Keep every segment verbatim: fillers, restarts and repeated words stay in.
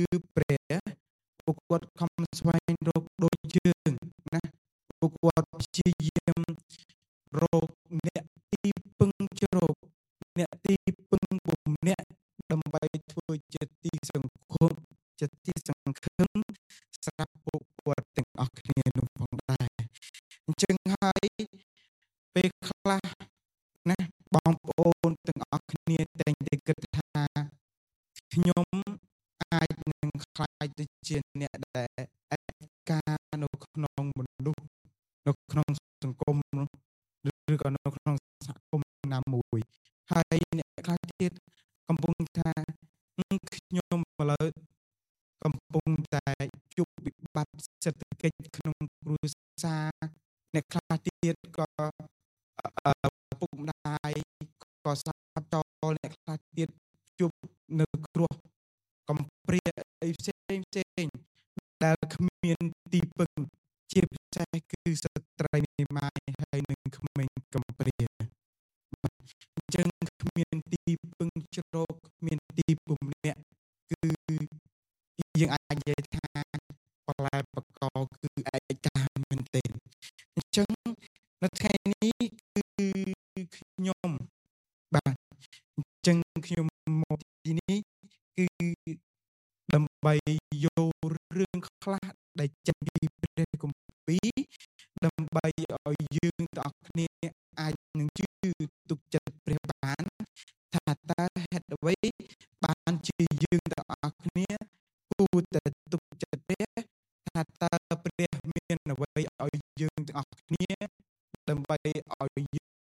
ព្រះពួកគាត់ខំស្វែងរកដូចយើងណាពួកគាត់ព្យាយាមរកអ្នកទីពឹងជ្រកអ្នកទីពឹងពំនាក់ដើម្បីធ្វើជាទីសង្ឃឹមជាទីសង្ឃឹមសម្រាប់ពួកគាត់ទាំងអស់គ្នានោះផងដែរអញ្ចឹងហើយពេលខ្លះណាបងប្អូនទាំងអស់គ្នាតែងតែគិតថាខ្ញុំអាចនឹងខ្លាចទៅជាអ្នកដែលឯកានៅក្នុងមនុស្សនៅក្នុងសង្គមឬក៏នៅក្នុងសហគមន៍ណាមួយហើយអ្នកខ្លះទៀតកំពុងថាខ្ញុំឥឡូវកំពុងតែជួបវិបត្តិសេដ្ឋកិច្ចក្នុងគ្រួសារអ្នកខ្លះទៀតក៏ពុកម្ដាយក៏ស្លាប់ចោលអ្នកខ្លះទៀតជួបនៅគ្រោះកំព្រាអីផ្សេងផ្សេងដែលគ្មានទីពឹងជាពិសេសគឺស្ត្រីមេម៉ាយហើយនិងក្មេងកំព្រាអញ្ចឹងគ្មានទីពឹងជ្រកគ្មានទីពំនាក់គឺយើងអាចនិយាយថាបន្លែបកកគឺឯកាមែនទែនអញ្ចឹងនៅថ្ងៃនេះគឺខ្ញុំបាទអញ្ចឹងខ្ញុំមកទីនេះគឺដើម្បីយករឿងខ្លះដែលចេញពីព្រះគម្ពីរដើម្បីឲ្យយើងទាំងអស់គ្នាអាចនឹងជឿទុកចិត្តព្រះបានថាតើហេតុអ្វីបានជាយើងទាំងអស់គ្នាគួរតែទុកចិត្តព្រះថាតើព្រះមានអ្វីឲ្យយើងទាំងអស់គ្នាដើម្បីឲ្យ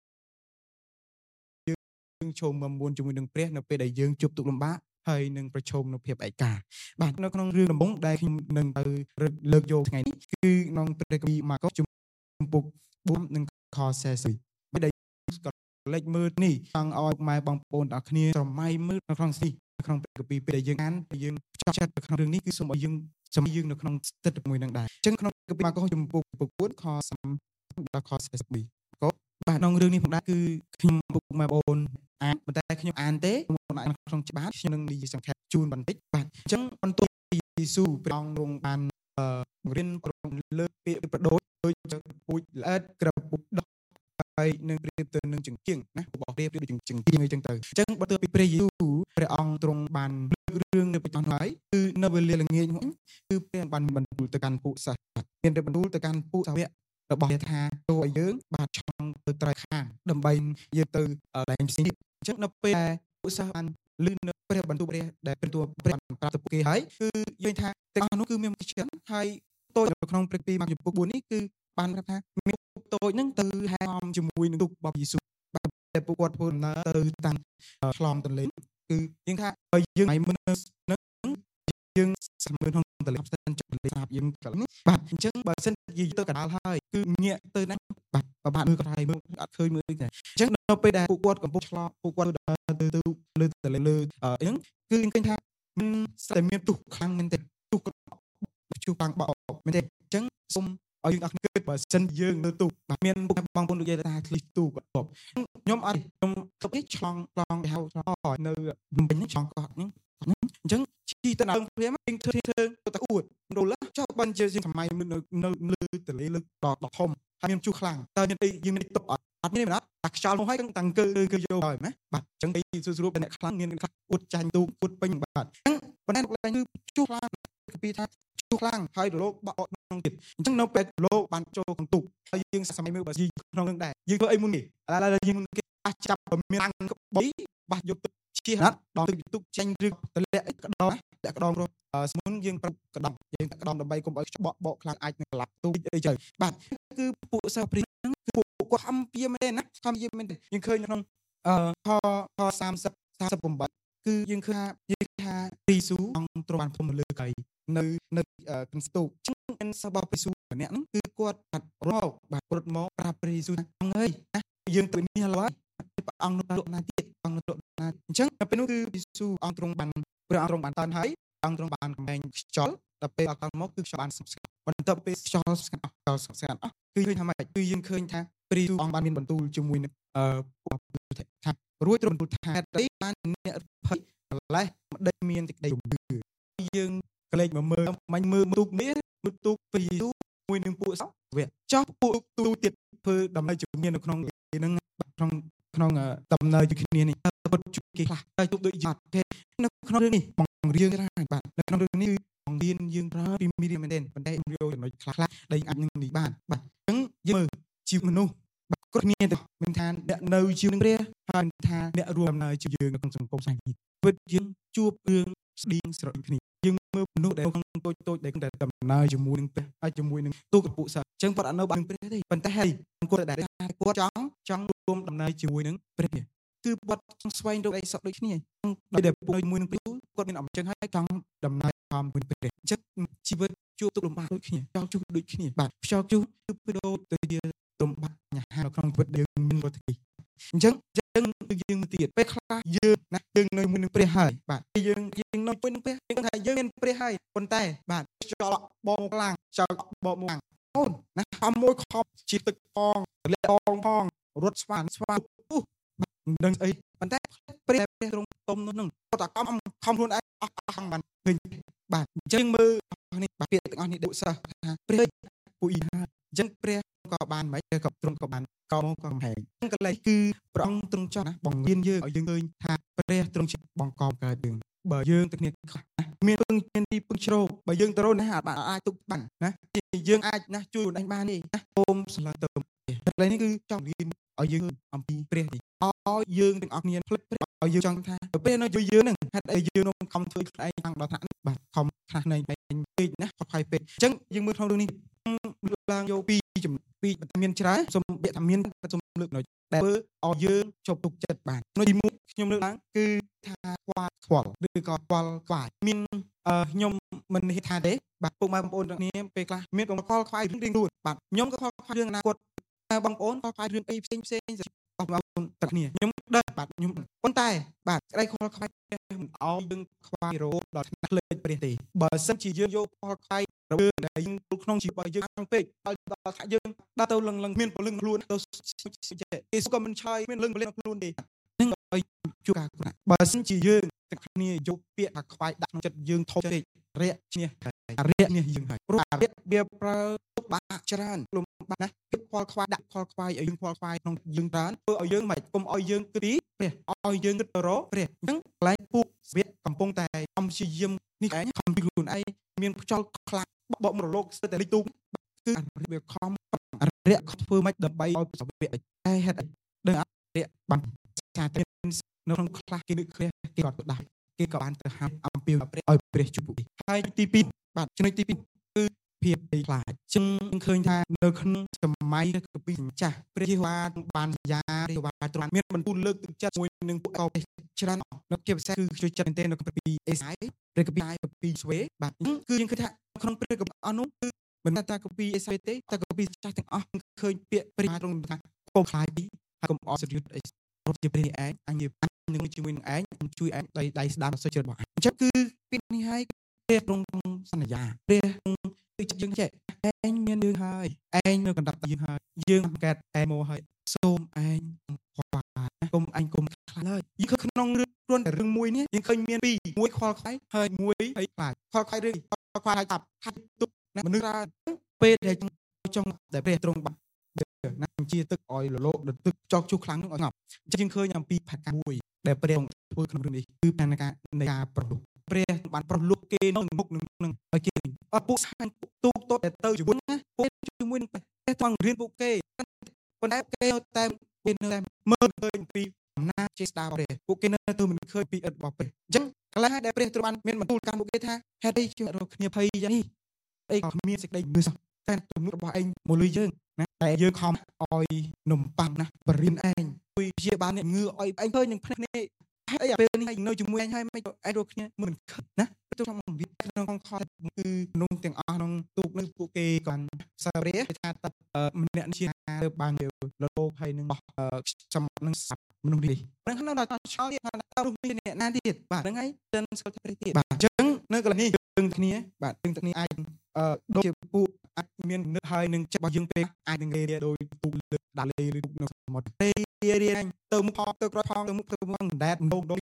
យើងឈមមកមួនជាមួយនឹងព្រះនៅពេលដែលយើងជួបទុក្ខលំបាកហើយនឹងប្រឈមនឹងភាពឯកាបាទនៅក្នុងរឿងដំបូងដែលខ្ញុំនឹងទៅលើកយកថ្ងៃនេះគឺក្នុងព្រះគម្ពីរម៉ាកុសជំពូកបួននិងខសែសិបមិនដែលក៏លេចមើលនេះចង់ឲ្យម៉ែបងប្អូនទាំងគ្នាស្រមៃមើលនៅក្នុងនេះក្នុងព្រះគម្ពីរពេលដែលយើងអានយើងចង់ចាត់នៅក្នុងរឿងនេះគឺសូមឲ្យយើងសូមយើងនៅក្នុងស្ថិតជាមួយនឹងដែរអញ្ចឹងក្នុងព្រះគម្ពីរម៉ាកុសជំពូកបួនខសែសិបដល់ខសែសិបពីរក៏បាទក្នុងរឿងនេះផងដែរគឺខ្ញុំពុកម៉ែបងប្អូនអានប៉ុន្តែខ្ញុំអានទេខ្ញុំអានក្នុងច្បាប់ខ្ញុំនឹងនិយាយសង្ខេបជូនបន្តិចបាទអញ្ចឹងបន្ទាប់ពីយេស៊ូវព្រះអង្គទ្រង់បានបង្រៀនប្រងលើកពាក្យប្រដូចដូចពូជល្អិតក្រពុកដុះហើយនឹងប្រៀបទៅនឹងចង្កៀងណារបស់ព្រះប្រៀបដូចចង្កៀងអីចឹងទៅអញ្ចឹងបន្ទាប់ពីព្រះយេស៊ូវព្រះអង្គទ្រង់បានលើករឿងនៅបញ្ចុះហើយគឺនៅវេលាល្ងាចហ្នឹងគឺព្រះបានបន្ទូលទៅកាន់ពួកសាសមានតែបន្ទូលទៅកាន់ពួកសាវករបស់ថាទោះឲ្យយើងបានឆង់ទៅត្រៃខាងដើម្បីយើងទៅលែងផ្សេងទៀតអញ្ចឹងនៅពេលដែលពួកសាសបានលឺនៅព្រះបន្ទូលព្រះដែលព្រះបន្ទូលព្រះបានប្រាប់ទៅពួកគេហើយគឺយើងថាទាំងអស់នោះគឺមានច្រើនហើយតូចនៅក្នុងព្រះគម្ពីរម៉ាកុសជំពូកបួននេះគឺបានប្រាប់ថាមានតូចហ្នឹងទៅហែមជាមួយនឹងទុករបស់យេស៊ូវបាទដែលពួកគាត់ធ្វើដំណើរទៅតាមឆ្លងទន្លេគឺយើងថាឲ្យយើងឲ្យមើលនឹងយើងសម្មើក្នុងទន្លេផ្សេងចុះទន្លេសាបយើងកន្លងបាទអញ្ចឹងបើសិននិយាយទៅកណ្ដាលហើយគឺងាកទៅណាបាទប្រហែលមើលក៏ហើយមើលអត់ឃើញមើលទេអញ្ចឹងនៅពេលដែលពួកគាត់កំពុងឆ្លងពួកគាត់ទៅទៅលើទន្លេលើអញ្ចឹងគឺឃើញថាមិនតែមានទុះខ្លាំងមែនទេទុះជួបបាំងបោកមែនទេអញ្ចឹងសូមឲ្យយើងអត់គិតបើសិនយើងលើទូបាទមានបងប្អូននិយាយថាឃ្លីទូគាត់បខ្ញុំអត់ខ្ញុំទៅគេឆ្លងឆ្លងគេហៅឆ្លងនៅភ្នំពេញហ្នឹងឆ្លងកោះហ្នឹងអញ្ចឹងជីទៅដល់ព្រាមយើងធ្វើធ្វើទៅអួតរលចុះបើជាយើងសម័យនៅនៅលើទលេលើដល់ដល់ធំហើយមានជួខ្លាំងតើមានអីយើងមានទុកអត់អត់មានទេណាតែខ្យល់មកហើយតាំងគឺគឺយកហើយណាបាទអញ្ចឹងអីស្រួលតែអ្នកខ្លាំងមានខ្លះអួតចាញ់ទូអួតពេញបាទអញ្ចឹងប៉ុន្តែលោកឡើងគឺជួខ្លាំងពីថាជួខ្លាំងហើយរលកបក់ក្នុងទៀតអញ្ចឹងនៅពេលរលកបានចូលក្នុងទូកហើយយើងសម័យមើលបើយីក្នុងនឹងដែរយើងធ្វើអីមុននេះឥឡូវយើងគេអាចចាប់មានអាំងក្បៃបាសយកទឹកឈៀសណាត់ដល់ទឹកទុកចាញ់ឬតលាក់ក្ដងលាក់ក្ដងរស់ស្មុនយើងប្រើក្ដងយើងក្ដងដើម្បីកុំឲ្យច្បក់បកខ្លាំងអាចនឹងក្លាប់ទូកអីចឹងបាទគឺពួកសាព្រីហ្នឹងគឺពួកគាត់អំពីមែនណាអំពីមែនយើងឃើញក្នុងអឺខខសាមសិប សាមសិបប្រាំ8គឺយើងឃើញថាយើងថាព្រីស៊ូអង្គទ្រង់បានព្រមលើកៃនៅនៅក្នុងស្ទូកអញ្ចឹងមានសបព្រីស៊ូម្នាក់ហ្នឹងគឺគាត់បាត់រកបាទរត់មកប្រាប់ព្រីស៊ូអង្គអើយណាយើងទៅនេះឡើយព្រះអង្គនៅលោកណាទៀតអង្គនៅលោកណាអញ្ចឹងទៅពេលនោះគឺព្រីស៊ូអង្គទ្រង់បានព្រះអង្គទ្រង់បានតាន់ហើយអង្គទ្រង់បានកំែងខ្យល់ដល់ពេលដល់មកគឺខ្យល់បានស្ងប់បន្ទាប់ពេលខ្យល់ស្ងាត់អស់ខ្យល់ស្ងាត់អស់គឺឃើញថាម៉េចគឺយើងឃើញថាព្រីស៊ូអង្គបានមានបន្ទូលជាមួយនឹងអឺពួកថារួចទ្រង់បន្ទូលថាអីបានអ្នកភ័យម្លេះម្ដេចមានសេចក្តីរំលឹកយើងក្លែកមកមើលមាញ់មើលទូកនេះមើលទូកពីយូមួយនឹងពួកសោវៈចោះពួកទូទៀតធ្វើដំណើរជំនាញនៅក្នុងនឹងក្នុងក្នុងដំណើរជួយគ្នានេះពុតជួយគេខ្លះតែជួបដូចយ៉ាត់គេនៅក្នុងរឿងនេះបង្រៀនច្រើនបាទនៅក្នុងរឿងនេះគឺបង្រៀនយើងប្រើពីមីរៀនមែនទេប៉ុន្តែយកចំណុចខ្លះខ្លះដែលអាចនឹងនេះបានបាទអញ្ចឹងយើងមើលជីវមនុស្សបាទគ្រប់គ្នាទៅមានថាអ្នកនៅជីវនឹងព្រះហើយថាអ្នករួមដំណើរជីវយើងនៅក្នុងសង្គមសាមគ្គីពិតយើងជួបរឿងស្តៀងស្រដៀងគ្នាយើងមើលមនុស្សដែលក្នុងតូចតូចដែលតែដំណើរជាមួយនឹងព្រះហើយជាមួយនឹងទូកពុសាអញ្ចឹងគាត់អត់នៅបានព្រះទេប៉ុន្តែហើយគាត់តែគាត់ចង់ចង់រួមដំណើរជាមួយនឹងព្រះគឺគាត់ចង់ស្វែងរកអីសក់ដូចគ្នាដោយដែលពួកមួយនឹងព្រះគាត់មានអំចឹងហើយចង់ដំណើរតាមមួយព្រះអញ្ចឹងជីវិតជួបទុកលំបាកដូចគ្នាចង់ជួបដូចគ្នាបាទខ្យល់ជួបគឺពីដូចទៅជាលំបាកញ៉ាំនៅក្នុងជីវិតយើងមានវត្តទីអញ្ចឹងយើងយើងទៀតពេលខ្លះយើងណាយើងនៅមួយនឹងព្រះហើយបាទយើងយើងនៅមួយនឹងព្រះយើងថាយើងមានព្រះហើយប៉ុន្តែបាទខ្យល់បោកខ្លាំងខ្យល់បោកមកអូនណាខំមួយខំជាទឹកផងលាក់ផងផងរត់ស្វានស្វាពុះមិនដឹងអីប៉ុន្តែព្រះព្រះទ្រង់ទុំនោះនឹងគាត់តែខំខំខ្លួនឯងអស់អស់បានឃើញបាទអញ្ចឹងមើលនេះបាទពាក្យទាំងអស់នេះដូចសិស្សថាព្រះពួកអ៊ីហាអញ្ចឹងព្រះក៏បានមិនព្រះក៏ទ្រង់ក៏បានក៏មកក៏ហែងអញ្ចឹងកន្លែងគឺព្រះអង្គទ្រង់ចង់ណាបង្រៀនយើងឲ្យយើងឃើញថាព្រះទ្រង់ជាបង្កកើតយើងបើយើងទាំងគ្នាមានពឹងមានទីពឹងជ្រោកបើយើងទៅរកណាអាចអាចទុកបានណាយើងអាចណាជួយខ្លួនឯងបានទេណាអូមស្លាទៅកន្លែងនេះគឺចង់រៀនឲ្យយើងអំពីព្រះនេះឲ្យយើងទាំងអស់គ្នាផ្លិចព្រះឲ្យយើងចង់ថាពេលនៅជួយយើងនឹងហេតុអីយើងនឹងខំធ្វើខ្លួនឯងខាងដល់ថ្នាក់នេះបាទខំខ្លះនៅពេកណាខុសខើពេកអញ្ចឹងយើងមើលក្នុងរឿងនេះឡើងយកពីពីមានច្រើនសូមពាក្យថាមានសូមលើកនៅដែលធ្វើឲ្យយើងជប់ទុកចិត្តបាននៅទីមួយខ្ញុំលើកឡើងគឺថាខ្វល់ខ្វល់ឬក៏ខ្វល់ខ្វាយមានខ្ញុំមិននេះថាទេបាទពុកម៉ែបងប្អូនទាំងគ្នាពេលខ្លះមានបងខ្វល់ខ្វាយរឿងរៀងរួចបាទខ្ញុំក៏ខ្វល់ខ្វាយរឿងអនាគតបងប្អូនខ្វល់ខ្វាយរឿងអីផ្សេងផ្សេងបងប្អូនទាំងគ្នាខ្ញុំដឹងបាទខ្ញុំប៉ុន្តែបាទក្តីខ្វល់ខ្វាយមិនឲ្យយើងខ្វាយរហូតដល់ថ្នាក់លើព្រះទេបើសិនជាយើងយកខ្វល់ខ្វាយរឿងដែលយើងក្នុងជីវិតយើងខាងពេកដល់ដល់ថាយើងដល់ទៅលឹងលឹងមានពលឹងខ្លួនទៅគេក៏មិនឆ្លើយមានលឹងពលឹងខ្លួនទេនឹងឲ្យជួបការគណៈបើសិនជាយើងទាំងគ្នាយកពាក្យថាខ្វាយដាក់ក្នុងចិត្តយើងធំពេករយៈឈ្នះរយៈនេះយើងហើយព្រោះរយៈវាប្រើទុកបាក់ច្រើនលំបាក់ណាភាពខ្វល់ខ្វាយដាក់ខ្វល់ខ្វាយឲ្យយើងខ្វល់ខ្វាយក្នុងយើងច្រើនធ្វើឲ្យយើងមិនកុំឲ្យយើងគិតពីព្រះឲ្យយើងគិតទៅរកព្រះអញ្ចឹងកន្លែងពួកវគ្គកំពុងតែអំព្យាយាមនេះឯងខំពីខ្លួនឯងមានខ្យល់ខ្លាំងបកមករលកស្ទើរតែលិចទូកគឺវាខំរយៈធ្វើម៉េចដើម្បីឲ្យសវៈតែហេតុអីដឹងអត់រយៈបានថាទៅនៅក្នុងខ្លះគេនឹកគ្នាគេក៏ទៅដែរគេក៏បានទៅហៅអំពាវព្រះឲ្យព្រះជួយពួកហើយទីពីរបាទចំណុចទីពីរគឺភាពខ្លាចចឹងឃើញថានៅក្នុងសម័យកពីចាស់ព្រះយេហូវ៉ាបានយ៉ាព្រះយេហូវ៉ាទ្រង់មានបន្ទូលលើកទឹកចិត្តមួយនឹងពួកកោច្រើននៅជាពិសេសគឺជួយចិត្តមែនទែននៅក្នុងពីអេសាយព្រះកពីកពីស្វេបាទគឺយើងឃើញថាក្នុងព្រះកពីអស់នោះគឺមិនតែកពីអេសាយទេតែកពីចាស់ទាំងអស់ឃើញពាក្យព្រះទ្រង់ថាកុំខ្លាចពីហើយកុំអស់សរិទ្ធអីរត់ជាព្រះឯងអញនឹងជាមួយនឹងឯងជួយឯងដៃដៃស្ដាប់សុចរិតរបស់ឯងអញ្ចឹងគឺពីនេះហើយព្រះទ្រង់សន្យាព្រះគឺយើងចេះឯងមានយើងហើយឯងនៅកណ្ដាប់យើងហើយយើងកាត់ឯងមកហើយសូមឯងខ្វល់កុំអញកុំខ្លាចហើយយើងក្នុងរឿងគ្រាន់តែរឿងមួយនេះយើងឃើញមានពីរមួយខ្វល់ខ្វាយហើយមួយហើយខ្លាចខ្វល់ខ្វាយរឿងខ្វល់ខ្វាយតាប់ហាត់ទុកមនុស្សច្រើនពេលដែលចង់ដែលព្រះទ្រង់បានណាជាទឹកអយលលោកទឹកចោកជុះខ្លាំងនឹងឲ្យងាប់អញ្ចឹងយើងឃើញអំពីផាកាមួយដែលព្រះធ្វើក្នុងរឿងនេះគឺផានការនៃការប្រលុះព្រះបានប្រលុះគេនៅមុខនឹងនឹងឲ្យគេអត់ពួកសាញ់ទូកតតែទៅជាមួយណាពួកជាមួយនឹងព្រះទ្រង់រៀនពួកគេប៉ុន្តែគេតែគេនៅតែមើលឃើញពីអំណាចចេស្តាព្រះពួកគេនៅទៅមិនឃើញពីឥតរបស់ព្រះអញ្ចឹងកន្លះដែលព្រះទ្រង់បានមានបន្ទូលកម្មពួកគេថាហេតុអីជួយរកគ្នាភ័យយ៉ាងនេះអីក៏មានសេចក្តីងឿសតែទំនុករបស់ឯងមកលុយយើងណាតែយើងខំឲ្យនំប៉័ងណាបរិញ្ញាឯងជួយព្យាបាលអ្នកងឿឲ្យឯងឃើញនឹងភ្នែកនេះអីពេលនេះឯងនៅជាមួយឯងហើយមិនឯងរកគ្នាមិនឃើញណាទៅក្នុងវិទ្យាក្នុងខតគឺនំទាំងអស់ក្នុងទូកនឹងពួកគេគាត់សារីថាតែម្នាក់ជាទៅបានទៅលោកហើយនឹងបោះចំនឹងមនុស្សនេះហ្នឹងក្នុងដល់ឆ្លងទៀតថារូបនេះអ្នកណាទៀតបាទហ្នឹងហើយចិនស្គាល់ព្រះទៀតបាទអញ្ចឹងនៅកន្លែងនេះយើងគ្នាបាទយើងទាំងនេះអាចដូចជាពួកអាចមាននឹកហើយនឹងចិត្តរបស់យើងពេលអាចនឹងរៀនដោយទូកលើដាក់លេឬទូកនៅសមុទ្រពេលរៀនទៅមុខផងទៅក្រោយផងទៅមុខទៅមុខដដែលដូងដូង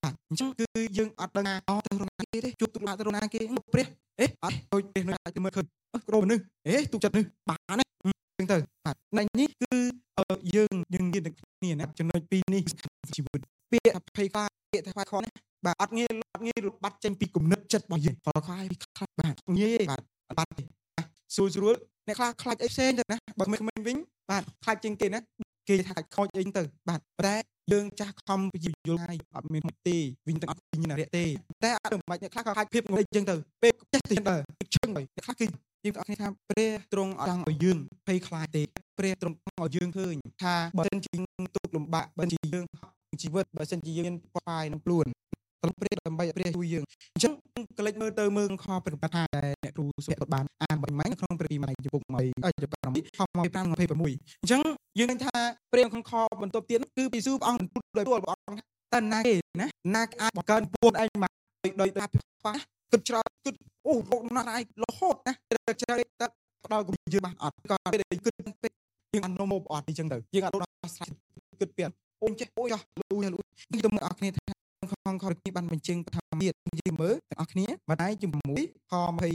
បាទអញ្ចឹងគឺយើងអត់ដឹងណាអត់ទៅរណាគេទេជួបទុកលំបាកទៅរណាគេព្រះអេអត់ដូចព្រះនៅអាចទៅមើលឃើញក្រមនុស្សអេទុកចិត្តនេះបានណាអញ្ចឹងទៅបាទណៃនេះគឺយើងយើងនិយាយទាំងគ្នាណាចំណុចពីរនេះជីវិតពាក្យភ័យខ្លាចពាក្យថាខ្វាយខនបាទអត់ងាយអត់ងាយរត់បាត់ចេញពីគំនិតចិត្តរបស់យើងខ្លាចខ្លាចបាទងាយបាទបាត់ទេស្រួលស្រួលអ្នកខ្លះខ្លាចអីផ្សេងទៅណាបើមិនវិញបាទខ្លាចជាងគេណាគេថាខូចអីទៅបាទតែយើងចាស់ខំពយល់ហើយអត់មានទេវិញទាំងអត់វិញ្ញាណរៈទេតែអត់មិនបាច់អ្នកខ្លះក៏ខ្លាចភាពងងឹតអញ្ចឹងទៅពេលចេះទៅទៅឈឹងហើយអ្នកខ្លះគឺយើងទាំងអស់គ្នាថាព្រះទ្រង់ចង់ឲ្យយើងភ័យខ្លាចទេព្រះទ្រង់ឲ្យយើងឃើញថាបើសិនជាទុកលំបាកបើសិនជាយើងជីវិតបើសិនជាយើងមានខ្វាយនឹងខ្លួនត្រឹមព្រះដើម្បីព្រះជួយយើងអញ្ចឹងកលិចមើលទៅមើលខព្រះកថាដែលអ្នកគ្រូសុភបានអានបាញ់មិញនៅក្នុងព្រះវិម័យជំពូកថ្មីអឺជំពូកខម្ភ25 26អញ្ចឹងយើងឃើញថាព្រះក្នុងខបន្ទាប់ទៀតគឺពីស៊ូព្រះអង្គទូលដោយព្រះអង្គតើណាគេណាណាអាចបង្កើនពួនឯងមកដោយការខ្វះគិតច្រើនគិតអូលោកណាស់ឯងរហូតណាច្រើនតែផ្ដល់គំនិតយើងបានអត់ក៏ពេលដែលគិតពេកយើងអត់នោមអត់អញ្ចឹងទៅយើងអត់ដោះស្រាយគិតពីអូនចេះអូយលូយលូយនេះទៅមើលអស់គ្នាថាក្នុងខនេះបានបញ្ចេញបឋមទៀតនិយាយមើលទាំងអស់គ្នាបណ្ដាយជាមួយខ25និង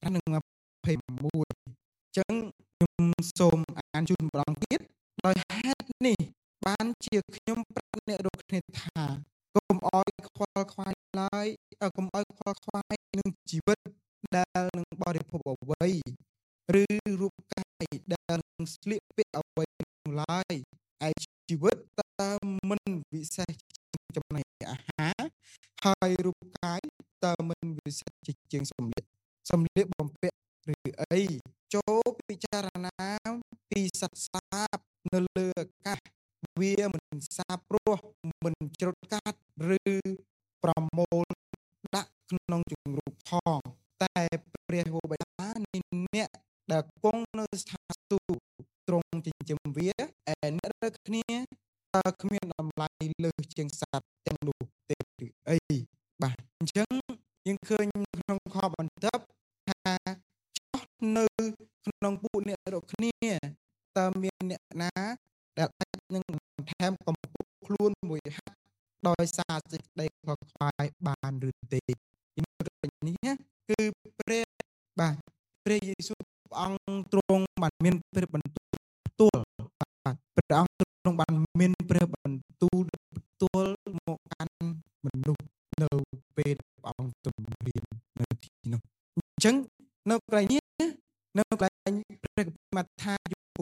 26អញ្ចឹងខ្ញុំសូមអានជូនម្ដងទៀតដោយហេតុនេះបានជាខ្ញុំប្រាប់អ្នករាល់គ្នាថាកុំអោយខ្វល់ខ្វាយឡើយកុំអោយខ្វល់ខ្វាយនឹងជីវិតដែលនឹងបរិភោគអ្វីឬរូបកាយដែលនឹងស្លៀកពាក់អ្វីនោះឡើយឯជីវិតតើមិនវិសេសចំណីអាហារហើយរូបកាយតើមិនវិសេសជាងសម្លៀកសម្លៀកបំពាក់ឬអីចូលពិចារណាពីសត្វសាបនៅលើអាកាសវាមិនសាបព្រោះមិនច្រូតកាត់ឬប្រមូលដាក់ក្នុងជង្រុកផងតែព្រះវរបិតានៃអ្នកដែលគង់នៅស្ថានទូទ្រង់ចិញ្ចឹមវាឯអ្នករើគ្នាតើគ្មានតម្លៃលើសជាងសត្វទាំងនោះទេឬអីបាទអញ្ចឹងយើងឃើញក្នុងខបន្ទាប់ថាចុះនៅក្នុងពួកអ្នករកគ្នាតើមានអ្នកណាដែលអាចនឹងបន្ថែមកម្ពស់ខ្លួនមួយហាត់ដោយសារសេចក្តីខ្វល់ខ្វាយបានឬទេនេះគឺព្រះបាទព្រះយេស៊ូវព្រះអង្គទ្រង់បានមានព្រះបន្ទូលផ្ទាល់បាទព្រះអង្គទ្រង់បានមានព្រះបន្ទូលផ្ទាល់មកកាន់មនុស្សនៅពេលព្រះអង្គទ្រង់រៀននៅទីនោះអញ្ចឹងនៅកន្លែងនេះនៅកន្លែងព្រះគម្ពីរម៉ាថាយពុក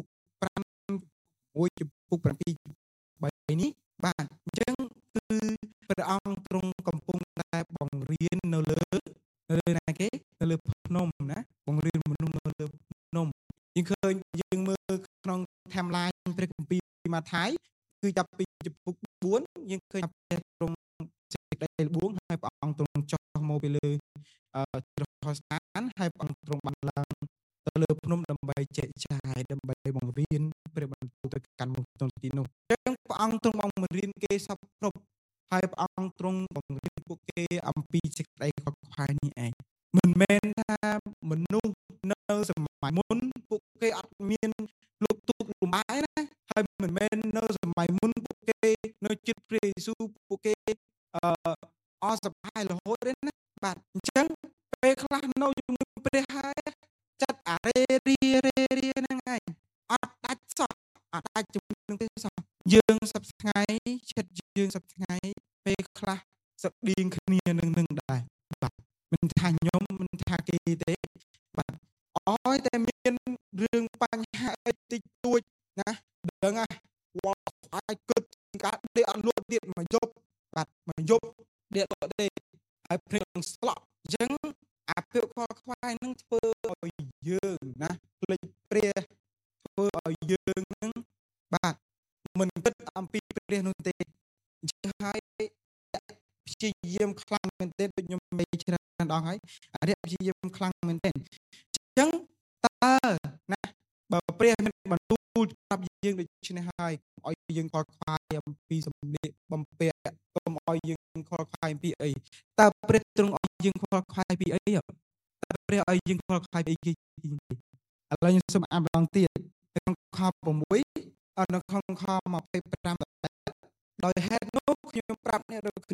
5មួយចំពុក7 3នេះបាទអញ្ចឹងគឺព្រះអង្គទ្រង់កំពុងតែបង្រៀននៅលើនៅលើណាគេនៅលើភ្នំណាបង្រៀនមនុស្សនៅលើភ្នំយើងឃើញយើងមើលក្នុង timeline ព្រះគម្ពីរម៉ាថាយគឺចាប់ពីចំពុក4យើងឃើញព្រះទ្រង់សេចក្តីល្បួងហើយព្រះអង្គទ្រង់ចុះមកពីលើអឺត្រហស្ថានហើយព្រះអង្គទ្រង់បានឡើងទៅលើភ្នំដើម្បីចែកចាយដើម្បីបង្រៀនព្រះបន្ទូលទៅកាន់មនុស្សក្នុងទីនោះអញ្ចឹងព្រះអង្គទ្រង់បង្រៀនគេសពគ្រប់ហើយព្រះអង្គទ្រង់បង្រៀនពួកគេអំពីសេចក្តីខ្វល់ខ្វាយនេះឯងមិនមែនថាមនុស្សនៅសម័យមុនពួកគេអត់មានលោកទូកលំបាកណាហើយមិនមែននៅសម័យមុនពួកគេនៅជិតព្រះយេស៊ូវពួកគេអឺអស់សប្បាយរហូតទេណាបាទអញ្ចឹងពេលខ្លះនៅជាមួយព្រះហើយចិត្តអារេរីរេរីហ្នឹងឯងអត់ដាច់សោះអត់ដាច់ជាមួយនឹងទេសោះយើងសប្ថ្ងៃចិត្តយើងសប្ថ្ងៃពេលខ្លះស្តៀងគ្នានឹងនឹងដែរបាទមិនថាខ្ញុំមិនថាគេទេបាទអោយតែមានរឿងបញ្ហាអីតិចតួចណាដឹងហ่ะវល់អាចគិតការដេកអត់លក់ទៀតមកយប់បាទមកយប់ដេកអត់ទេហើយព្រឹងស្លក់អញ្ចឹងអាភាពខ្វល់ខ្វាយនឹងធ្វើឲ្យយើងណាភ្លេចព្រះធ្វើឲ្យយើងនឹងបាទមិនគិតអំពីព្រះនោះទេអញ្ចឹងហើយព្យាយាមខ្លាំងមែនទែនដូចខ្ញុំនិយាយច្រើនដងហើយអរិយព្យាយាមខ្លាំងមែនទែនអញ្ចឹងតើណាបើព្រះមានបន្ទូលប្រាប់យើងដូចនេះហើយឲ្យយើងខ្វល់ខ្វាយអំពីសម្លៀកបំពាក់កុំឲ្យយើងខ្វល់ខ្វាយអំពីអីតើព្រះទ្រង់ឲ្យយើងខ្វល់ខ្វាយពីអីតើព្រះឲ្យយើងខ្វល់ខ្វាយពីអីគេឥឡូវខ្ញុំសូមអានម្ដងទៀតក្នុងខ6នៅក្នុងខ25ដោយហេតុនោះខ្ញុំប្រាប់អ្នករាល់គ្នា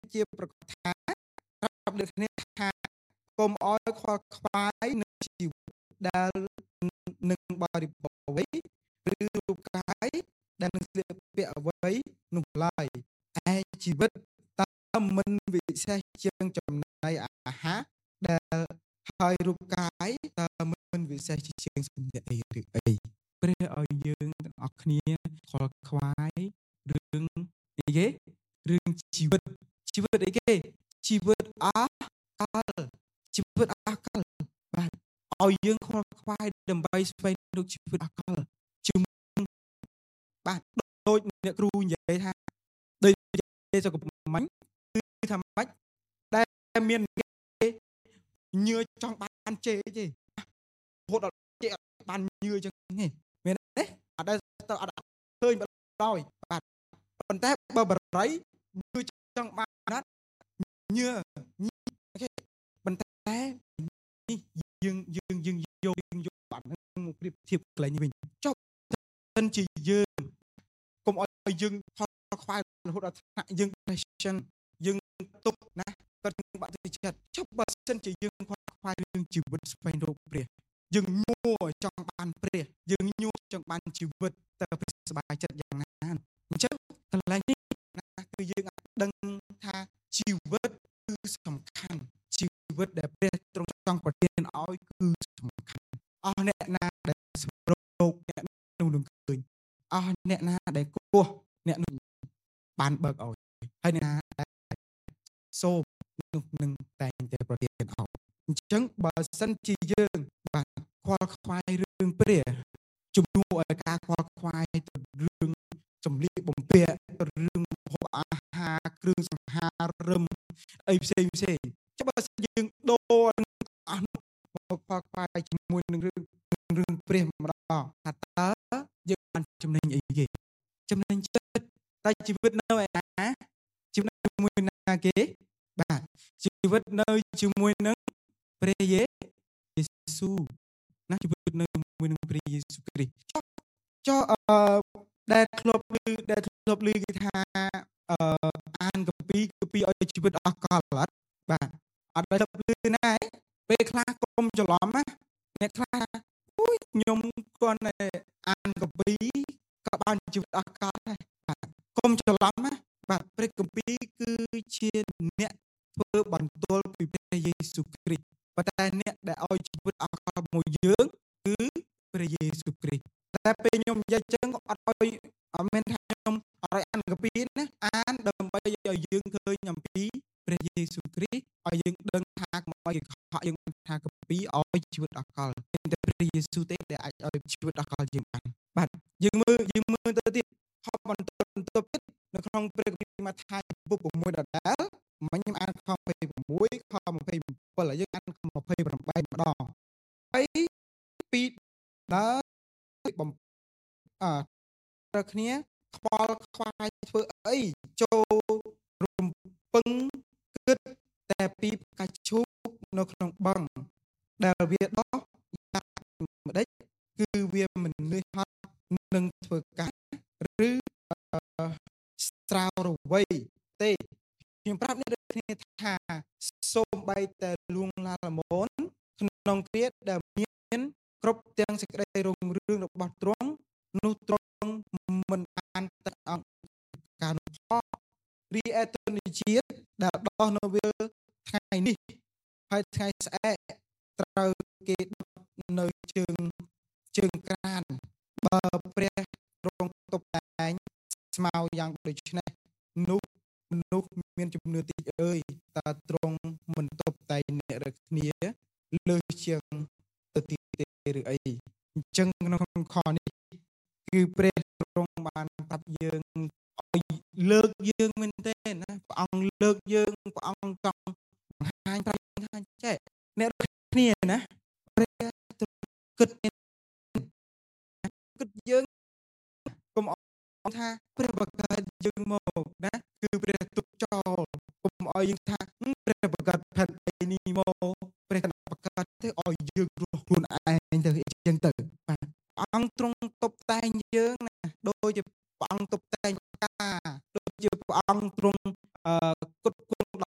ជាប្រកាសថាប្រាប់ដូចគ្នាថាកុំអោយខ្វល់ខ្វាយនឹងជីវិតដែលនឹងបរិបទអ្វីឬរូបកាយដែលនឹងស្លៀកពាក់អ្វីនោះឡើយឯជីវិតតើមិនវិសេសជាងចំណីអាហារដែលហើយរូបកាយតើមិនវិសេសជាងសម្ភារៈអីឬអីព្រះឲ្យយើងទាំងអស់គ្នាខ្វល់ខ្វាយរឿងអីគេរឿងជីវិតជីវិតអីគេជីវិតអកលជីវិតអកលបាទឲ្យយើងខ្វល់ខ្វាយដើម្បីស្វែងរកជីវិតអកលជុំបាទដូចអ្នកគ្រូនិយាយថាដូចនិយាយសកមិញគឺថាម៉េចដែលមានគេញឿចង់បានជេរទេរហូតដល់ជេរបានញឿចឹងទេមែនទេអត់ដែលទៅអត់ឃើញបណ្ដោយបាទប៉ុន្តែបើបរិយញឿចង់បានណាត់ញឿអូខេប៉ុន្តែនេះយើងយើងយើងយកយើងយកបាត់ហ្នឹងមកប្រៀបធៀបកន្លែងនេះវិញចុះសិនជាយើងកុំឲ្យយើងខកខ្វល់រហូតដល់ថ្នាក់យើង depression យើងទុកណាគាត់យើងបាក់ទឹកចិត្តចុះបើសិនជាយើងខកខ្វល់រឿងជីវិតស្វែងរកព្រះយើងញួរចង់បានព្រះយើងញួរចង់បានជីវិតតើព្រះសប្បាយចិត្តយ៉ាងណាអញ្ចឹងកន្លែងនេះណាគឺយើងអាចដឹងថាជីវិតគឺសំខាន់ជីវិតដែលព្រះទ្រង់ចង់ប្រទានឲ្យគឺសំខាន់អស់អ្នកណាដែលសម្រោគអ្នកនោះនឹងឃើញអស់អ្នកណាដែលគោះអ្នកនោះបានបើកឲ្យហើយអ្នកណាដែលសូមនោះនឹងតែងតែប្រទានឲ្យអញ្ចឹងបើសិនជាយើងបាទខ្វល់ខ្វាយរឿងព្រះជំនួសឲ្យការខ្វល់ខ្វាយទៅរឿងសម្លៀកបំពាក់ទៅរឿងហូបអាហារគ្រឿងសង្ហារិមអីផ្សេងផ្សេងចុះបើសិនយើងដូរអស់នោះមកខ្វល់ខ្វាយជាមួយនឹងរឿងរឿងព្រះម្ដងថាតើយើងបានចំណេញអីគេចំណេញចិត្តតែជីវិតនៅឯណាជីវិតជាមួយណាគេបាទជីវិតនៅជាមួយនឹងព្រះយេស៊ូវណាជីវិតនៅជាមួយនឹងព្រះយេស៊ូវគ្រីស្ទចុះអឺដែលធ្លាប់ឮដែលធ្លាប់ឮគេថាអឺអានកាពីកាពីឲ្យជីវិតអស់កលអត់បាទអត់ដែលធ្លាប់ឮណាពេលខ្លះកុំច្រឡំណាអ្នកខ្លះអូយខ្ញុំគាត់តែអានកាពីក៏បានជីវិតអស់កលដែរបាទកុំច្រឡំណាបាទព្រះគម្ពីរគឺជាអ្នកធ្វើបន្ទាល់ពីព្រះយេស៊ូវគ្រីស្ទប៉ុន្តែអ្នកដែលឲ្យជីវិតអស់កលមួយយើងគឺព្រះយេស៊ូវគ្រីស្ទតែពេលខ្ញុំនិយាយចឹងក៏អត់ឲ្យអត់មែនថាខ្ញុំអត់ឲ្យអានកាពីណាអានដើម្បីឲ្យយើងឃើញអំពីព្រះយេស៊ូវគ្រីស្ទឲ្យយើងដឹងថាកុំឲ្យគេខកយើងថាកាពីឲ្យជីវិតអស់កលតែព្រះយេស៊ូវទេដែលអាចឲ្យជីវិតអស់កលយើងបានបាទយើងមើលយើងមើលទៅទៀតខបន្ទាប់បន្ទាប់ទៀតនៅក្នុងព្រះគម្ពីរម៉ាថាយពុក6ដដែលមិញខ្ញុំអានខ26ខ27ហើយយើងអានខ28ម្ដងហើយពីដើបំអឺតើគ្នាខ្វល់ខ្វាយធ្វើអីចូលរំពឹងគិតតែពីផ្កាឈូកនៅក្នុងបឹងដែលវាដោះយ៉ាងម្ដេចគឺវាមិននឿយហត់នឹងធ្វើការឬស្រាវរវៃទេខ្ញុំប្រាប់អ្នកគ្នាថាសូម្បីតែលួងឡាលមនក្នុងគ្រាដែលមានគ្រប់ទាំងសេចក្តីរុងរឿងរបស់ទ្រង់នោះទ្រង់មិនបានតែអង្គការនោះផងរីឯទុនជាតិដែលដោះនៅវាថ្ងៃនេះហើយថ្ងៃស្អែកត្រូវគេដុតនៅជើងជើងក្រានបើព្រះទ្រង់តុបតែងស្មៅយ៉ាងដូចនេះនោះមនុស្សមានជំនឿតិចអើយតើទ្រង់មិនតុបតែងអ្នករាល់គ្នាលើសជាងទៅទីទេឬអីអញ្ចឹងក្នុងខនេះគឺព្រះទ្រង់បានប្រាប់យើងឲ្យលើកយើងមែនទេណាព្រះអង្គលើកយើងព្រះអង្គចង់បង្ហាញប្រាប់ថាចេះអ្នកគ្នាណាព្រះគិតគិតយើងកុំអត់ថាព្រះបង្កើតយើងមកណាគឺព្រះទុកចោលកុំឲ្យយើងថាព្រះបង្កើតផែនដីនេះមកព្រះបង្កើតទៅឲ្យយើងរស់ខ្លួនឯងទៅអញ្ចឹងទៅបាទព្រះអង្គទ្រង់តុបតែងយើងណាដូចជាព្រះអង្គតុបតែងផ្កាដូចជាព្រះអង្គទ្រង់អឺគុតគុណ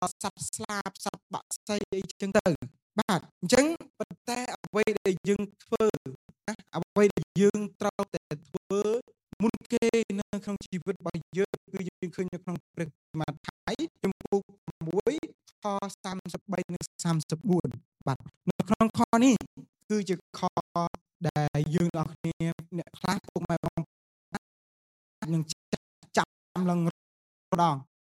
សត្វស្លាបសត្វបក្សីអីចឹងទៅបាទអញ្ចឹងប៉ុន្តែអ្វីដែលយើងធ្វើណាអ្វីដែលយើងត្រូវតែធ្វើមុនគេនៅក្នុងជីវិតរបស់យើងគឺយើងឃើញនៅក្នុងព្រះម៉ាថាយជំពូកមួយខសាមសិបបីនិងសាមសិបបួនបាទនៅក្នុងខនេះគឺជាខដែលយើងទាំងគ្នាអ្នកខ្លះពុកម៉ែបងនឹងចាំឡើងម្ដង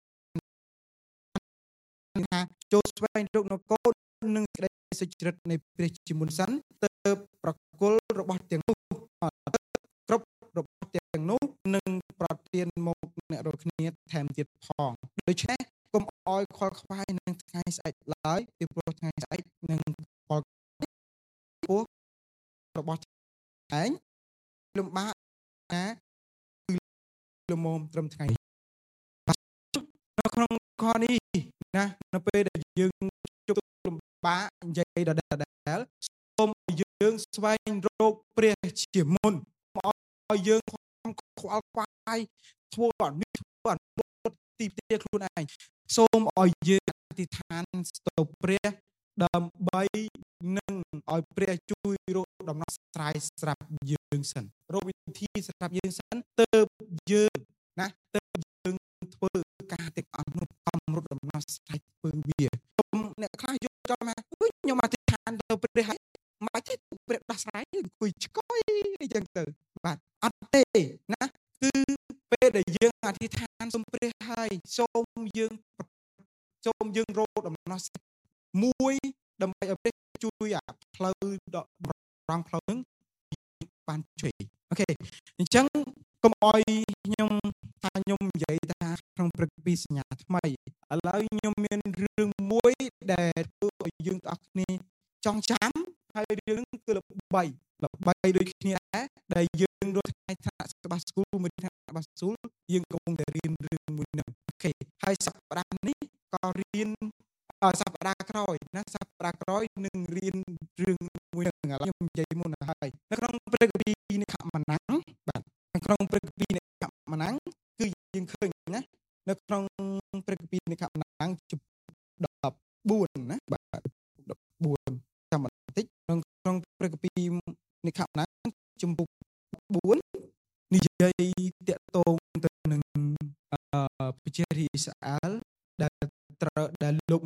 ថាចូលស្វែងរកនគរនិងសេចក្តីសុចរិតនៃព្រះជាមុនសិនទៅប្រគល់របស់ទាំងនោះគ្រប់របស់ទាំងនោះនឹងប្រទានមកអ្នករាល់គ្នាថែមទៀតផងដូច្នេះកុំអោយខលខ្វាយនឹងថ្ងៃស្អែកឡើយពីព្រោះថ្ងៃស្អែកនឹងផលពោះរបស់ឯងលំបាកណាគឺលំមត្រឹមថ្ងៃនៅក្នុងខនេះណានៅពេលដែលយើងជួបលំបាកនិយាយដដែលសូមឲ្យយើងស្វែងរកព្រះជាមុនឲ្យយើងខ្វល់ខ្វាយធ្វើអានេះធ្វើអានោះទីផ្ទាខ្លួនឯងសូមឲ្យយើងអធិដ្ឋានស្ទើព្រះដើម្បីនឹងឲ្យព្រះជួយរកដំណោះស្រាយស្រាប់យើងសិនរកវិធីស្រាប់យើងសិនទើបយើងណាទើបយើងធ្វើការទាំងអស់នោះកំរត់ដំណោះស្រាយធ្វើវាអ្នកខ្លះយកចូលមកខ្ញុំអធិដ្ឋានទៅព្រះហើយមកទេព្រះដោះស្រាយអង្គុយឆ្កយអីចឹងទៅបាទអត់ទេណាគឺពេលដែលយើងអធិដ្ឋានសូមព្រះហើយសូមយើងសូមយើងរកដំណោះស្រាយមួយដើម្បីឲ្យព្រះជួយអាផ្លូវដករងផ្លូវនឹងបានជួយអូខេអញ្ចឹងកុំអោយខ្ញុំថាខ្ញុំនិយាយថាក្នុងព្រឹកពីសញ្ញាថ្មីឥឡូវខ្ញុំមានរឿងមួយដែលធ្វើឲ្យយើងទាំងអស់គ្នាចងចាំហើយរឿងហ្នឹងគឺល្បីល្បីដូចគ្នាដែរដែលយើងរត់ថ្ងៃថ្នាក់សបាស្គូលមួយថ្នាក់សបាស្គូលយើងកំពុងតែរៀនរឿងមួយហ្នឹងអូខេហើយសប្តាហ៍នេះក៏រៀនសប្តាហ៍ក្រោយណាសប្តាហ៍ក្រោយនឹងរៀនរឿងមួយហ្នឹងឥឡូវខ្ញុំនិយាយមុនទៅហើយនៅក្នុងព្រឹកពីនិខមណាំងបាទនៅក្នុងព្រឹកពីនិខមណាំងគឺយើងឃើញណានៅក្នុងព្រឹកពីនិខមណាំងជំពូកដប់បួនណាបាទដប់បួនចាំបន្តិចក្នុងក្នុងព្រឹកពីនិខមណាំងជំពូកបួននិយាយតាក់ទងទៅនឹងអឺប្រជារាស្ត្រអ៊ីស្រាអែលដែលត្រូវដែលលោក